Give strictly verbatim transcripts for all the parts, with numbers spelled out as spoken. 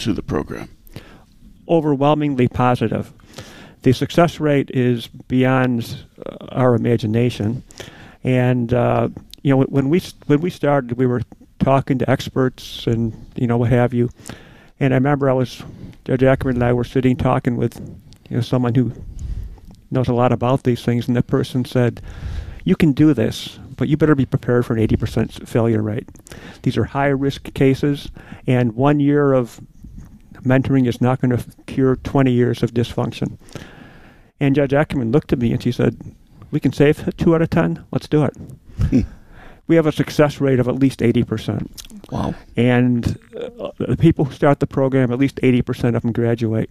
to the program? Overwhelmingly positive. The success rate is beyond uh, our imagination. And, uh, you know, when we when we started, we were talking to experts and, you know, what have you. And I remember I was, Judge Ackerman and I were sitting talking with, you know, someone who knows a lot about these things, and that person said, you can do this, but you better be prepared for an eighty percent failure rate. These are high-risk cases, and one year of mentoring is not going to cure twenty years of dysfunction. And Judge Ackerman looked at me and she said, we can save two out of ten? Let's do it. Hmm. We have a success rate of at least eighty percent. Wow. And uh, the people who start the program, at least eighty percent of them graduate.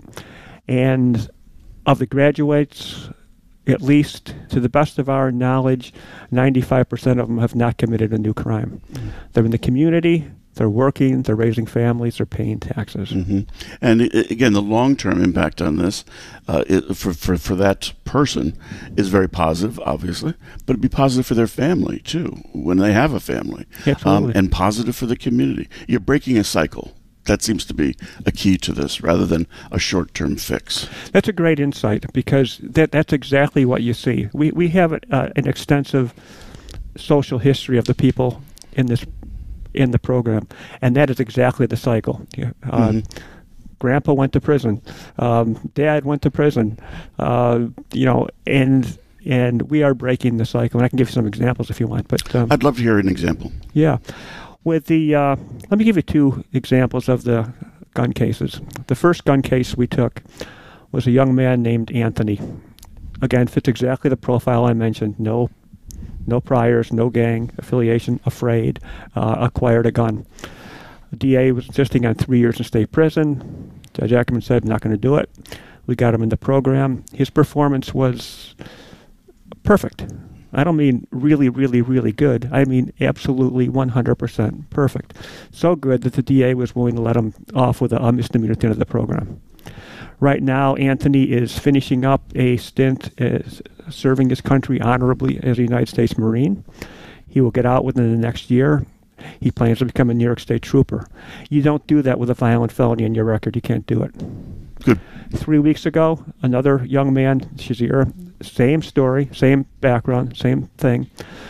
And of the graduates, at least to the best of our knowledge, ninety-five percent of them have not committed a new crime. Mm-hmm. They're in the community, they're working, they're raising families, they're paying taxes. Mm-hmm. And it, again, the long-term impact on this uh, it, for, for, for that person is very positive, obviously, but it'd be positive for their family, too, when they have a family. Absolutely. Um, and positive for the community. You're breaking a cycle. That seems to be a key to this, rather than a short-term fix. That's a great insight, because that that's exactly what you see. We we have uh, an extensive social history of the people in this in the program, and that is exactly the cycle. Uh, mm-hmm. Grandpa went to prison. Um, Dad went to prison. Uh, you know, and and we are breaking the cycle. And I can give you some examples if you want. But um, I'd love to hear an example. Yeah. With the, uh, let me give you two examples of the gun cases. The first gun case we took was a young man named Anthony. Again, fits exactly the profile I mentioned. No, no priors, no gang affiliation, afraid, uh, acquired a gun. The D A was insisting on three years in state prison. Judge Ackerman said, I'm not going to do it. We got him in the program. His performance was perfect. I don't mean really, really, really good. I mean absolutely one hundred percent perfect. So good that the D A was willing to let him off with a misdemeanor at the end of the program. Right now, Anthony is finishing up a stint as serving his country honorably as a United States Marine. He will get out within the next year. He plans to become a New York State trooper. You don't do that with a violent felony in your record. You can't do it. Good. Three weeks ago, another young man, Shazir, same story, same background, same thing.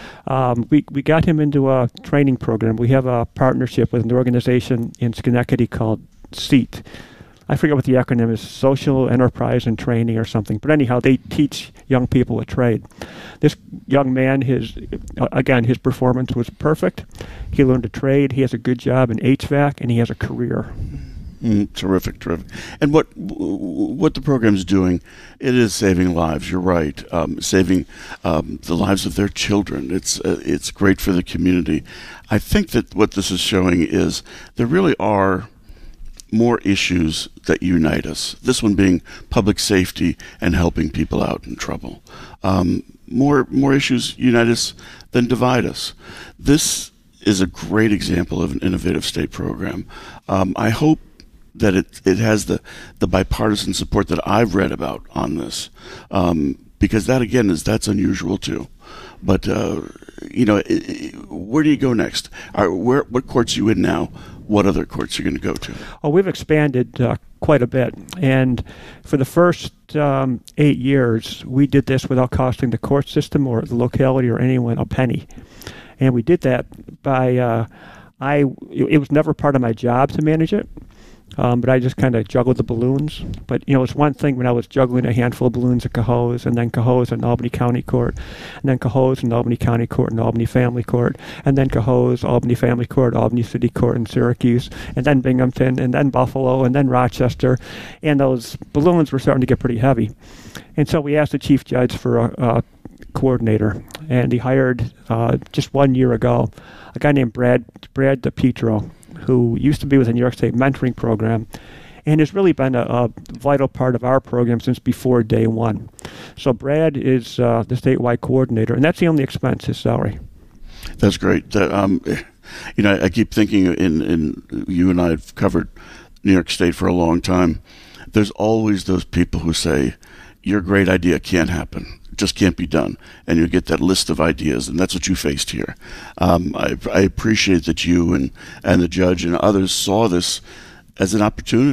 Um, we, we got him into a training program. We have a partnership with an organization in Schenectady called SEAT. I forget what the acronym is, Social Enterprise and Training or something. But anyhow, they teach young people a trade. This young man, his again, his performance was perfect. He learned a trade. He has a good job in H V A C, and he has a career. Mm, terrific, terrific. And what what the program's doing, it is saving lives. You're right, um, saving um, the lives of their children. It's uh, it's great for the community. I think that what this is showing is there really are more issues that unite us. This one being public safety and helping people out in trouble. Um, more more issues unite us than divide us. This is a great example of an innovative state program. Um, I hope that it, it has the, the bipartisan support that I've read about on this, um, because that, again, is that's unusual, too. But, uh, you know, it, it, where do you go next? Are, where, what courts are you in now? What other courts are you going to go to? Oh, we've expanded uh, quite a bit. And for the first um, eight years, we did this without costing the court system or the locality or anyone a penny. And we did that by, uh, I, it was never part of my job to manage it. Um, but I just kind of juggled the balloons. But, you know, it's one thing when I was juggling a handful of balloons at Cohoes, and then Cohoes and Albany County Court, and then Cohoes and Albany County Court and Albany Family Court, and then Cohoes, Albany Family Court, Albany City Court in Syracuse, and then Binghamton, and then Buffalo, and then Rochester. And those balloons were starting to get pretty heavy. And so we asked the chief judge for a, a coordinator, and he hired, uh, just one year ago, a guy named Brad, Brad DePietro, who used to be with the New York State Mentoring Program and has really been a, a vital part of our program since before day one. So Brad is uh, the statewide coordinator, and that's the only expense, his salary. That's great. That, um, you know, I keep thinking, in, in you and I have covered New York State for a long time, there's always those people who say, your great idea can't happen. Just can't be done, and you get that list of ideas, and that's what you faced here. Um, I, I appreciate that you and, and the judge and others saw this as an opportunity